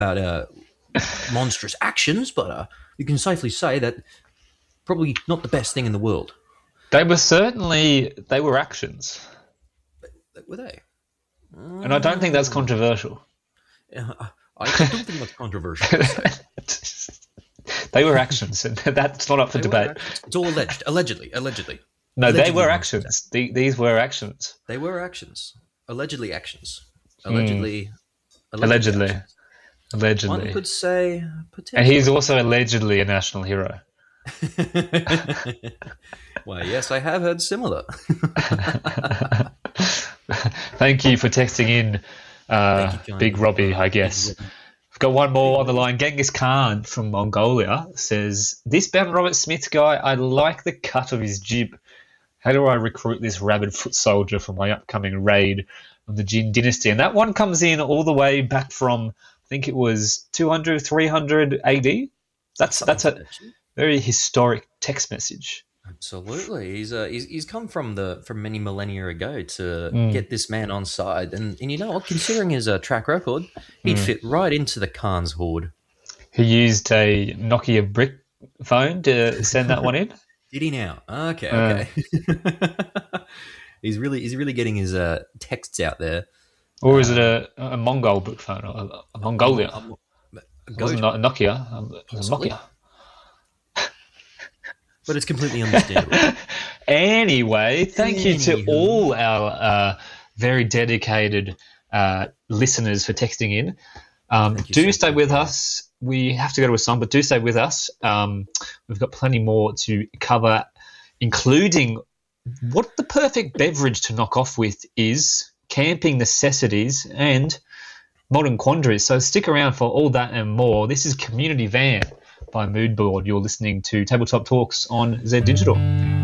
monstrous actions, but you can safely say that probably not the best thing in the world. They were actions. Were they? And I don't think that's controversial. I don't think that's controversial. They were actions, and that's not up for debate. It's all allegedly. No, Allegedly they were actions. These were actions. They were actions. Allegedly actions. Allegedly. One could say potentially. And he's also allegedly a national hero. Well, yes, I have heard similar. Thank you for texting in, Big Robbie, I guess. I've got one more on the line. Genghis Khan from Mongolia says, this Ben Roberts-Smith guy, I like the cut of his jib. How do I recruit this rabid foot soldier for my upcoming raid on the Jin dynasty? And that one comes in all the way back from, I think it was 200, 300 AD. That's a very historic text message. Absolutely, he's come from many millennia ago to get this man on side, and you know what? Considering his track record, he'd fit right into the Khan's horde. He used a Nokia brick phone to send that one in. Did he now? Okay. He's really getting his texts out there. Or is it a Mongol brick phone? A Mongolia? It wasn't a Nokia. It was a Nokia. But it's completely understandable. Anyway, thank you to all our very dedicated listeners for texting in. Do stay with us. We have to go to a song, but do stay with us. We've got plenty more to cover, including what the perfect beverage to knock off with is, camping necessities, and modern quandaries. So stick around for all that and more. This is Community Van by Mood Board. You're listening to Tabletop Talks on Z Digital.